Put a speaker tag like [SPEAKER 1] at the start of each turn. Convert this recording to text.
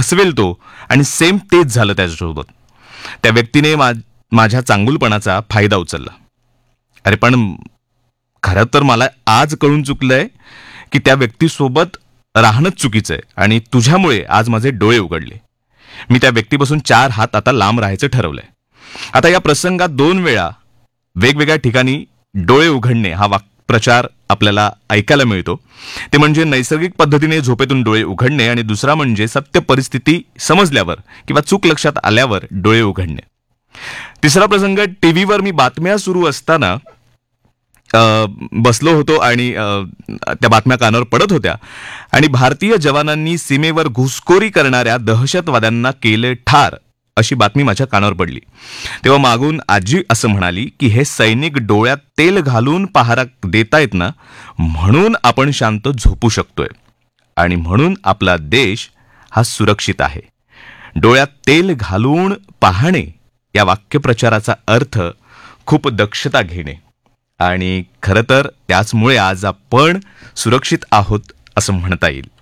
[SPEAKER 1] फसवेल तो, आणि सेम तेच झालं त्याच्यासोबत. त्या व्यक्तीने माझ्या चांगुलपणाचा फायदा उचलला. अरे पण खरं तर मला आज कळून चुकलंय की त्या व्यक्तीसोबत राहणंच चुकीचं आहे, आणि तुझ्यामुळे आज माझे डोळे उघडले. मी त्या व्यक्तीपासून 4 हात आता लांब राहायचं ठरवलंय. आता या प्रसंगात 2 वेळा वेगवेगळ्या ठिकाणी डोळे उघडणे हा प्रचार आपल्याला ऐकायला मिळतो. ते म्हणजे नैसर्गिक पद्धतीने झोपेतून डोळे उघडणे, आणि दुसरा म्हणजे सत्य परिस्थिती समजल्यावर किंवा चूक लक्षात आल्यावर डोळे उघडणे. तिसरा प्रसंग, टीव्हीवर मी बातम्या सुरू असताना बसलो होतो आणि त्या बातम्या कानावर पडत होत्या, आणि भारतीय जवानांनी सीमेवर घुसखोरी करणाऱ्या दहशतवाद्यांना केले ठार अशी बातमी माझ्या कानावर पडली. तेव्हा मागून आजी असं म्हणाली की हे सैनिक डोळ्यात तेल घालून पहारा देतायत ना, म्हणून आपण शांत झोपू शकतोय, आणि म्हणून आपला देश हा सुरक्षित आहे. डोळ्यात तेल घालून पाहणे या वाक्यप्रचाराचा अर्थ खूप दक्षता घेणे, आणि खरं तर त्याचमुळे आज आपण सुरक्षित आहोत असं म्हणता येईल.